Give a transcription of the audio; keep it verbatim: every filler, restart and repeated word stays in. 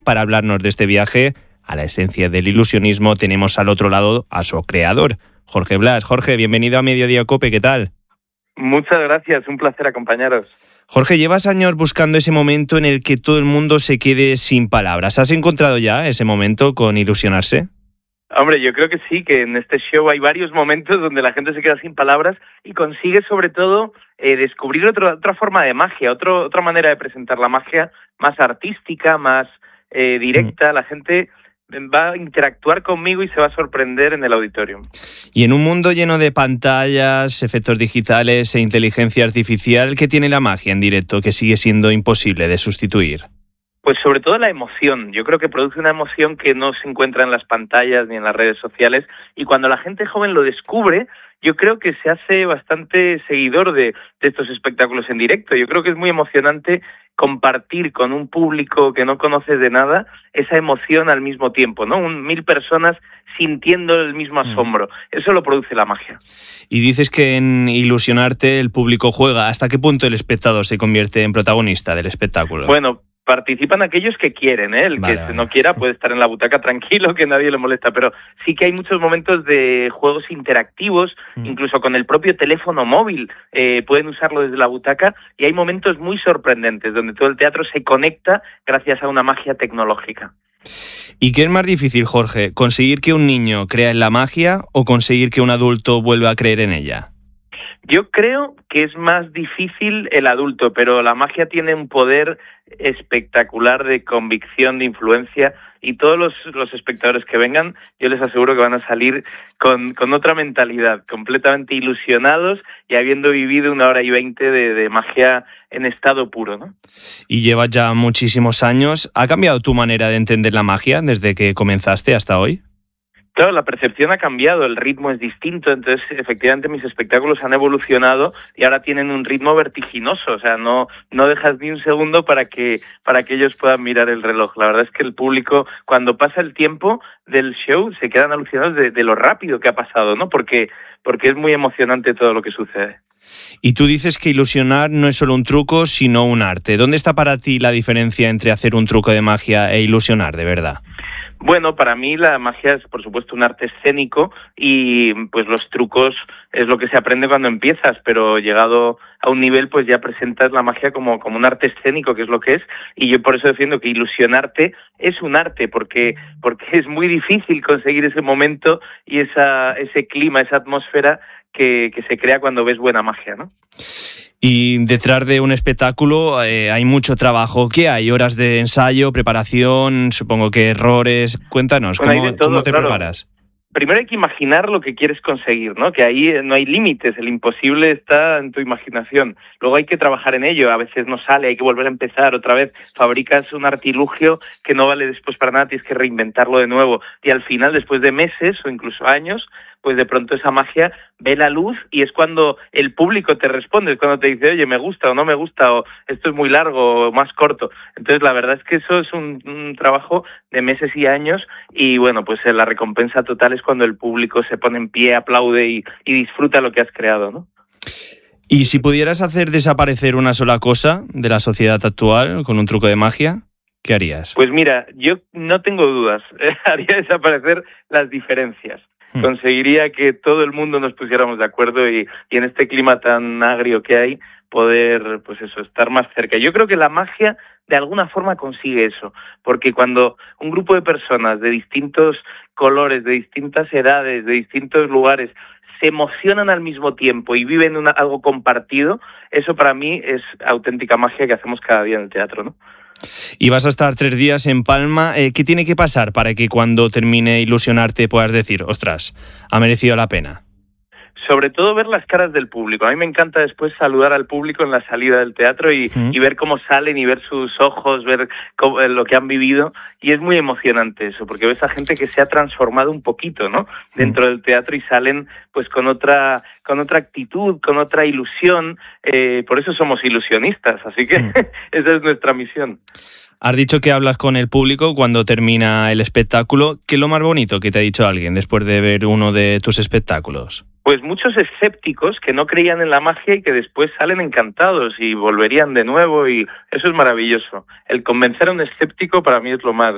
para hablarnos de este viaje a la esencia del ilusionismo, tenemos al otro lado a su creador, Jorge Blas. Jorge, bienvenido a Mediodía Cope, ¿qué tal? Muchas gracias, un placer acompañaros. Jorge, llevas años buscando ese momento en el que todo el mundo se quede sin palabras. ¿Has encontrado ya ese momento con Ilusionarse? Hombre, yo creo que sí, que en este show hay varios momentos donde la gente se queda sin palabras y consigue sobre todo eh, descubrir otra otra forma de magia, otro, otra manera de presentar la magia más artística, más eh, directa. La gente va a interactuar conmigo y se va a sorprender en el auditorio. Y en un mundo lleno de pantallas, efectos digitales e inteligencia artificial, ¿qué tiene la magia en directo que sigue siendo imposible de sustituir? Pues sobre todo la emoción. Yo creo que produce una emoción que no se encuentra en las pantallas ni en las redes sociales, y cuando la gente joven lo descubre, yo creo que se hace bastante seguidor de, de estos espectáculos en directo. Yo creo que es muy emocionante compartir con un público que no conoces de nada esa emoción al mismo tiempo, ¿no? Un, mil personas sintiendo el mismo asombro. Eso lo produce la magia. Y dices que en Ilusionarte el público juega. ¿Hasta qué punto el espectador se convierte en protagonista del espectáculo? Bueno, participan aquellos que quieren, ¿eh? El vale, que vale. no quiera puede estar en la butaca tranquilo, que nadie le molesta, pero sí que hay muchos momentos de juegos interactivos, mm. incluso con el propio teléfono móvil, eh, pueden usarlo desde la butaca, y hay momentos muy sorprendentes donde todo el teatro se conecta gracias a una magia tecnológica. ¿Y qué es más difícil, Jorge? ¿Conseguir que un niño crea en la magia o conseguir que un adulto vuelva a creer en ella? Yo creo que es más difícil el adulto, pero la magia tiene un poder espectacular de convicción, de influencia, y todos los, los espectadores que vengan, yo les aseguro que van a salir con, con otra mentalidad, completamente ilusionados y habiendo vivido una hora y veinte de, de magia en estado puro, ¿no? Y llevas ya muchísimos años. ¿Ha cambiado tu manera de entender la magia desde que comenzaste hasta hoy? Claro, la percepción ha cambiado, el ritmo es distinto, entonces efectivamente mis espectáculos han evolucionado y ahora tienen un ritmo vertiginoso, o sea, no no dejas ni un segundo para que para que ellos puedan mirar el reloj. La verdad es que el público, cuando pasa el tiempo del show, se quedan alucinados de, de lo rápido que ha pasado, ¿no? Porque porque es muy emocionante todo lo que sucede. Y tú dices que ilusionar no es solo un truco, sino un arte. ¿Dónde está para ti la diferencia entre hacer un truco de magia e ilusionar, de verdad? Bueno, para mí la magia es, por supuesto, un arte escénico y pues los trucos es lo que se aprende cuando empiezas, pero llegado a un nivel pues ya presentas la magia como, como un arte escénico, que es lo que es, y yo por eso defiendo que ilusionarte es un arte, porque, porque es muy difícil conseguir ese momento y esa, ese clima, esa atmósfera que, que se crea cuando ves buena magia, ¿no? Y detrás de un espectáculo eh, hay mucho trabajo. ¿Qué hay? ¿Horas de ensayo, preparación, supongo que errores? Cuéntanos, bueno, ¿cómo, todo, ¿cómo te claro. preparas? Primero hay que imaginar lo que quieres conseguir, ¿no? Que ahí no hay límites, el imposible está en tu imaginación. Luego hay que trabajar en ello, a veces no sale, hay que volver a empezar otra vez. Fabricas un artilugio que no vale después para nada, tienes que reinventarlo de nuevo. Y al final, después de meses o incluso años, pues de pronto esa magia ve la luz y es cuando el público te responde, es cuando te dice, oye, me gusta o no me gusta, o esto es muy largo o más corto. Entonces, la verdad es que eso es un, un trabajo de meses y años y, bueno, pues la recompensa total es cuando el público se pone en pie, aplaude y, y disfruta lo que has creado, ¿no? Y si pudieras hacer desaparecer una sola cosa de la sociedad actual con un truco de magia, ¿qué harías? Pues mira, yo no tengo dudas, haría desaparecer las diferencias. Conseguiría que todo el mundo nos pusiéramos de acuerdo y, y en este clima tan agrio que hay, poder, pues eso, estar más cerca. Yo creo que la magia de alguna forma consigue eso, porque cuando un grupo de personas de distintos colores, de distintas edades, de distintos lugares, se emocionan al mismo tiempo y viven una, algo compartido, eso para mí es auténtica magia que hacemos cada día en el teatro, ¿no? Y vas a estar tres días en Palma. Eh, ¿Qué tiene que pasar para que cuando termine Ilusionarte puedas decir, ostras, ha merecido la pena? Sobre todo ver las caras del público. A mí me encanta después saludar al público en la salida del teatro y, uh-huh. y ver cómo salen y ver sus ojos, ver cómo, lo que han vivido. Y es muy emocionante eso, porque ves a gente que se ha transformado un poquito, ¿no? Dentro uh-huh. del teatro y salen pues con otra con otra actitud, con otra ilusión. Eh, por eso somos ilusionistas, así que uh-huh. esa es nuestra misión. Has dicho que hablas con el público cuando termina el espectáculo. ¿Qué es lo más bonito que te ha dicho alguien después de ver uno de tus espectáculos? Pues muchos escépticos que no creían en la magia y que después salen encantados y volverían de nuevo, y eso es maravilloso. El convencer a un escéptico para mí es lo más